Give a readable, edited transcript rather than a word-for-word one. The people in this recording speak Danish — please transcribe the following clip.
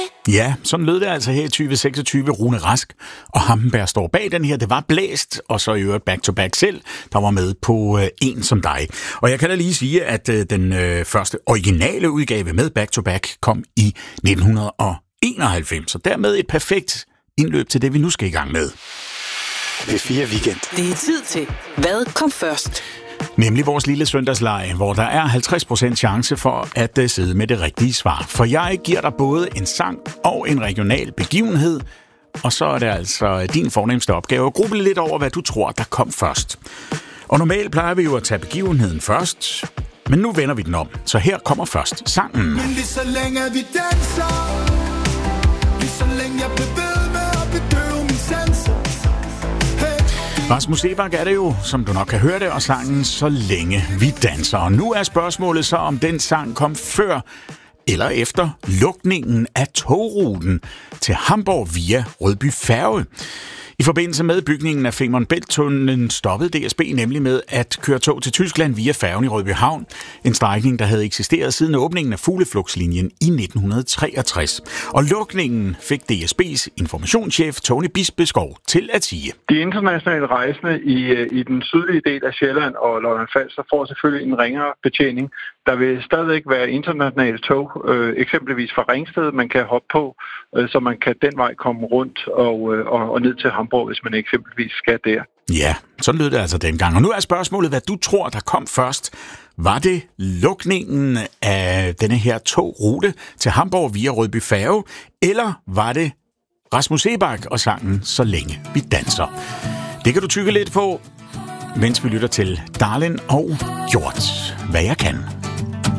Ja, sådan lød det altså her i 2026. Rune Rask og Hampenberg står bag den her. Det var Blæst, og så i øvrigt Back to Back selv, der var med på En som dig. Og jeg kan da lige sige, at den første originale udgave med Back to Back kom i 1991. Så dermed et perfekt indløb til det, vi nu skal i gang med. P4 Weekend. Det er tid til Hvad kom først? Nemlig vores lille søndagslege, hvor der er 50% chance for at sidde med det rigtige svar. For jeg giver dig både en sang og en regional begivenhed, og så er det altså din fornemmeste opgave at gruble lidt over, hvad du tror, der kom først. Og normalt plejer vi jo at tage begivenheden først, men nu vender vi den om. Så her kommer først sangen. Men lige så længe vi danser, lige så længe jeg bliver ved med at bedøve min sanser. Rasmus Seebach er det jo, som du nok kan høre det, og sangen Så længe vi danser. Og nu er spørgsmålet så, om den sang kom før eller efter lukningen af togruten til Hamborg via Rødby Færge. I forbindelse med bygningen af Femern Bælt-tunnelen stoppede DSB nemlig med at køre tog til Tyskland via færgen i Rødby Havn. En strækning, der havde eksisteret siden åbningen af Fugleflugtslinjen i 1963. Og lukningen fik DSB's informationschef Tony Bispeskov til at sige: De internationale rejsende i den sydlige del af Sjælland og Lolland-Falster får selvfølgelig en ringere betjening. Der vil stadigvæk være internationale tog, eksempelvis fra Ringsted, man kan hoppe på, så man kan den vej komme rundt og ned til Hamborg, hvis man eksempelvis skal der. Ja, sådan lød det altså dengang. Og nu er spørgsmålet, hvad du tror, der kom først. Var det lukningen af denne her togrute til Hamborg via Rødby Færge, eller var det Rasmus Seebach og sangen Så længe vi danser? Det kan du tykke lidt på, mens vi lytter til Darlin og Hjort, Hvad jeg kan.